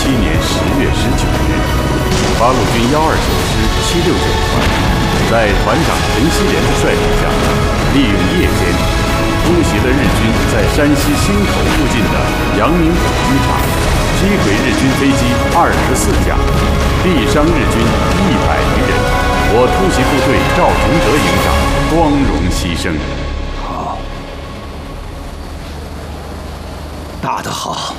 年10月19日，八路军129师769团在团长陈锡联的率领下，利用夜间突袭了日军在山西忻口附近的阳明谷军场，击毁日军飞机24架，毙伤日军100余人。我突袭部队赵崇德营长光荣牺牲。 好，打得好。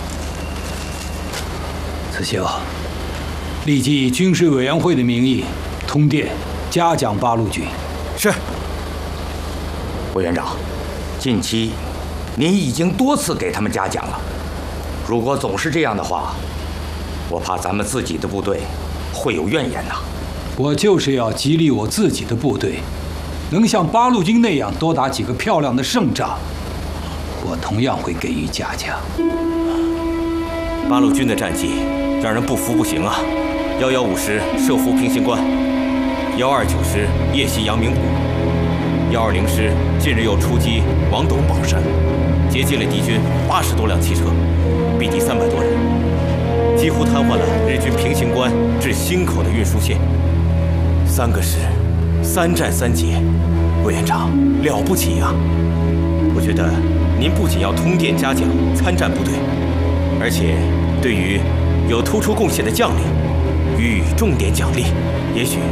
此秀，立即以军事委员会的名义通电嘉奖八路军。 是。委员长，近期您已经多次给他们嘉奖了，如果总是这样的话，我怕咱们自己的部队会有怨言呐。 我就是要激励我自己的部队，能像八路军那样多打几个漂亮的胜仗，我同样会给予嘉奖。 八路军的战绩让人不服不行啊！115师设伏平型关，129师夜袭阳明谷，120师近日又出击王斗宝山，截击了敌军80多辆汽车，毙敌300多人，几乎瘫痪了日军平型关至忻口的运输线。3个师，3战3捷，委员长了不起啊！我觉得您不仅要通电嘉奖参战部队，而且对于有突出贡献的将领予以重点奖励，也许